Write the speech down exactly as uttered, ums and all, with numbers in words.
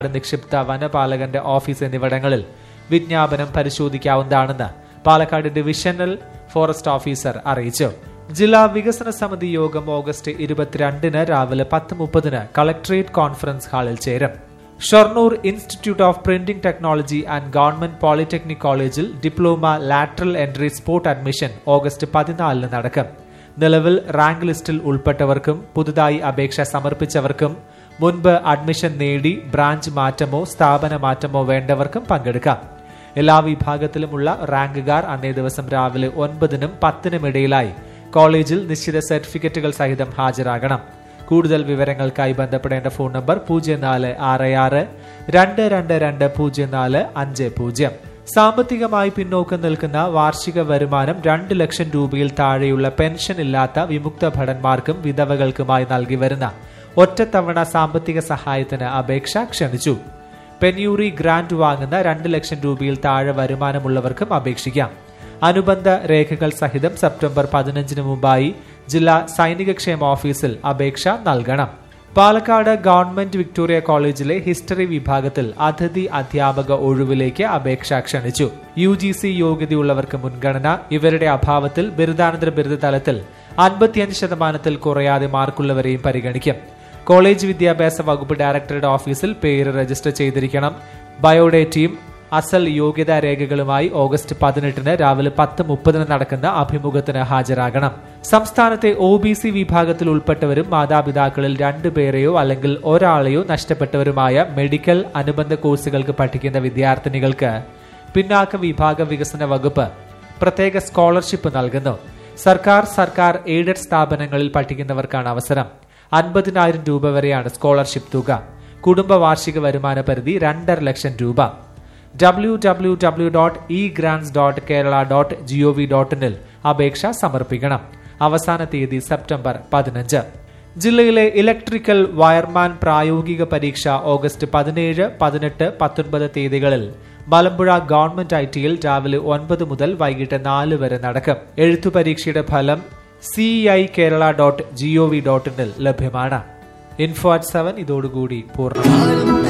നിക്ഷിപ്ത വനപാലകന്റെ office എന്നിവിടങ്ങളിൽ വിജ്ഞാപനം പരിശോധിക്കാവുന്നതാണെന്ന് Palakkad divisional forest officer അറിയിച്ചു. ജില്ലാ വികസന സമിതി യോഗം ഓഗസ്റ്റ് ഇരുപത്തിരണ്ടിന് രാവിലെ പത്ത് മുപ്പതിന് കളക്ടറേറ്റ് കോൺഫറൻസ് ഹാളിൽ ചേരും. Shoranur institute of printing technology and government polytechnic കോളേജിൽ diploma lateral entry spot admission August പതിനാലിന് നടക്കും. നിലവിൽ റാങ്ക് ലിസ്റ്റിൽ ഉൾപ്പെട്ടവർക്കും പുതുതായി അപേക്ഷ സമർപ്പിച്ചവർക്കും മുൻപ് അഡ്മിഷൻ നേടി ബ്രാഞ്ച് മാറ്റമോ സ്ഥാപന മാറ്റമോ വേണ്ടവർക്കും പങ്കെടുക്കാം. എല്ലാ വിഭാഗത്തിലുമുള്ള റാങ്കുകാർ അന്നേ ദിവസം രാവിലെ ഒൻപതിനും പത്തിനും ഇടയിലായി കോളേജിൽ നിശ്ചിത സർട്ടിഫിക്കറ്റുകൾ സഹിതം ഹാജരാകണം. കൂടുതൽ വിവരങ്ങൾക്കായി ബന്ധപ്പെടേണ്ട ഫോൺ നമ്പർ പൂജ്യം നാല് ആറ് ആറ് രണ്ട് രണ്ട് രണ്ട് പൂജ്യം നാല് അഞ്ച് പൂജ്യം. സാമ്പത്തികമായി പിന്നോക്കം നിൽക്കുന്ന വാർഷിക വരുമാനം രണ്ട് ലക്ഷം രൂപയിൽ താഴെയുള്ള പെൻഷൻ ഇല്ലാത്ത വിമുക്ത ഭടന്മാർക്കും വിധവകൾക്കുമായി നൽകി വരുന്ന ഒറ്റത്തവണ സാമ്പത്തിക സഹായത്തിന് അപേക്ഷ ക്ഷണിച്ചു. പെന്യൂറി ഗ്രാന്റ് വാങ്ങുന്ന രണ്ട് ലക്ഷം രൂപയിൽ താഴെ വരുമാനമുള്ളവർക്കും അപേക്ഷിക്കാം. അനുബന്ധ രേഖകൾ സഹിതം സെപ്റ്റംബർ പതിനഞ്ചിന് മുമ്പായി ജില്ലാ സൈനികക്ഷേമ ഓഫീസിൽ അപേക്ഷ നൽകണം. പാലക്കാട് ഗവൺമെന്റ് വിക്ടോറിയ കോളേജിലെ ഹിസ്റ്ററി വിഭാഗത്തിൽ അതിഥി അധ്യാപക ഒഴിവിലേക്ക് അപേക്ഷ ക്ഷണിച്ചു. യു ജി സി യോഗ്യതയുള്ളവർക്ക് മുൻഗണന. ഇവരുടെ അഭാവത്തിൽ ബിരുദാനന്തര ബിരുദ തലത്തിൽ അൻപത്തിയഞ്ച് ശതമാനത്തിൽ കുറയാതെ മാർക്കുള്ളവരെയും പരിഗണിക്കും. കോളേജ് വിദ്യാഭ്യാസ വകുപ്പ് ഡയറക്ടറുടെ ഓഫീസിൽ പേര് രജിസ്റ്റർ ചെയ്തിരിക്കണം. ബയോഡേറ്റയും അസൽ യോഗ്യതാ രേഖകളുമായി ഓഗസ്റ്റ് പതിനെട്ടിന് രാവിലെ പത്ത് മുപ്പതിന് നടക്കുന്ന അഭിമുഖത്തിന് ഹാജരാകണം. സംസ്ഥാനത്തെ ഒ ബി സി വിഭാഗത്തിൽ ഉൾപ്പെട്ടവരും മാതാപിതാക്കളിൽ രണ്ടുപേരെയോ അല്ലെങ്കിൽ ഒരാളെയോ നഷ്ടപ്പെട്ടവരുമായ മെഡിക്കൽ അനുബന്ധ കോഴ്സുകൾക്ക് പഠിക്കുന്ന വിദ്യാർത്ഥിനികൾക്ക് പിന്നാക്ക വിഭാഗ വികസന വകുപ്പ് പ്രത്യേക സ്കോളർഷിപ്പ് നൽകുന്നു. സർക്കാർ സർക്കാർ എയ്ഡഡ് സ്ഥാപനങ്ങളിൽ പഠിക്കുന്നവർക്കാണ് അവസരം. അൻപതിനായിരം രൂപ വരെയാണ് സ്കോളർഷിപ്പ് തുക. കുടുംബ വാർഷിക വരുമാന പരിധി രണ്ടര ലക്ഷം രൂപ. W W W dot E grants dot Kerala dot G O V dot ഇനിൽ അപേക്ഷ സമർപ്പിക്കണം. അവസാന തീയതി സെപ്റ്റംബർ പതിനഞ്ച്. ജില്ലയിലെ ഇലക്ട്രിക്കൽ വയർമാൻ പ്രായോഗിക പരീക്ഷ ഓഗസ്റ്റ് പതിനേഴ് പതിനെട്ട് പത്തൊൻപത് തീയതികളിൽ മലമ്പുഴ ഗവൺമെന്റ് ഐ ടിയിൽ രാവിലെ ഒൻപത് മുതൽ വൈകിട്ട് നാല് വരെ നടക്കും. എഴുത്തു പരീക്ഷയുടെ ഫലം C I Kerala dot G O V dot ഇനിൽ ലഭ്യമാണ്. ഇൻഫോ അറ്റ് സെവൻ ഇതോടുകൂടി പൂർണ്ണമാണ്.